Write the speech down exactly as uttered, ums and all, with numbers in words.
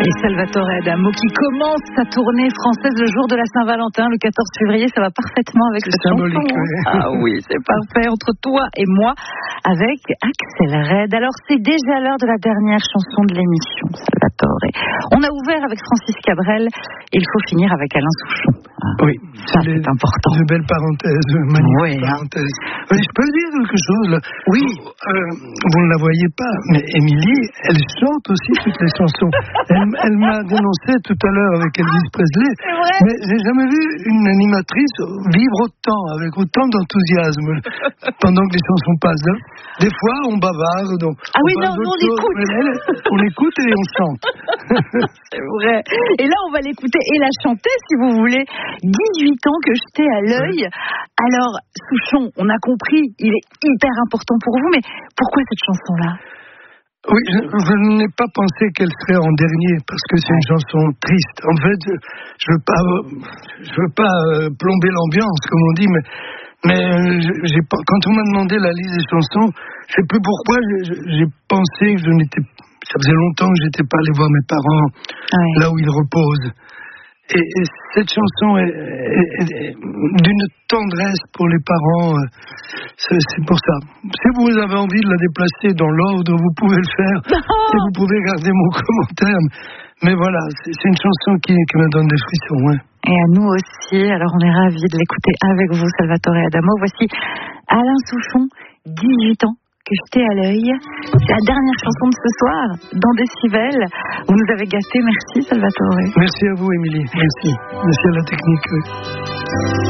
Et Salvatore Adamo qui commence sa tournée française le jour de la Saint-Valentin, le quatorze février, ça va parfaitement avec c'est cette chanson. Oui. Ah oui, c'est parfait, entre toi et moi, avec Axel Red. Alors c'est déjà l'heure de la dernière chanson de l'émission, Salvatore. On a ouvert avec Francis Cabrel, et il faut finir avec Alain Souchon. Ah, oui, ça c'est, c'est important. Une belle parenthèse, une magnifique oui, parenthèse. Hein. Je peux dire quelque chose là. Oui. Euh, vous ne la voyez pas, mais Émilie, elle chante aussi toutes les chansons. Elle, elle m'a dénoncé tout à l'heure avec Elvis Presley, mais j'ai jamais vu une animatrice vivre autant, avec autant d'enthousiasme pendant que les chansons passent. Hein. Des fois, on bavarde, donc ah on oui, non, non, on chose, écoute. Elle, on écoute et on chante. C'est vrai. Et là, on va l'écouter et la chanter, si vous voulez. dix-huit ans que jeté à l'œil. Oui. Alors, Souchon, on a compris, il est hyper important pour vous, mais pourquoi cette chanson-là ? Oui, je, je n'ai pas pensé qu'elle serait en dernier parce que c'est une chanson triste. En fait, je, je veux pas, je veux pas euh, plomber l'ambiance, comme on dit, mais, mais j'ai pas, quand on m'a demandé la liste des chansons, je sais plus pourquoi, j'ai, j'ai pensé que je n'étais, ça faisait longtemps que j'étais pas allé voir mes parents ouais. là où ils reposent. Et, et cette chanson est, est, est d'une tendresse pour les parents. C'est, c'est pour ça. Si vous avez envie de la déplacer dans l'ordre, vous pouvez le faire. Et vous pouvez garder mon commentaire. Mais voilà, c'est, c'est une chanson qui, qui me donne des frissons. Ouais. Et à nous aussi. Alors on est ravis de l'écouter avec vous, Salvatore Adamo. Voici Alain Souchon, dix-huit ans. Que jeté à l'œil. C'est la dernière chanson de ce soir dans Décibel. Vous nous avez gâtés. Merci Salvatore. Merci à vous, Émilie. Merci. Merci à la technique. Oui.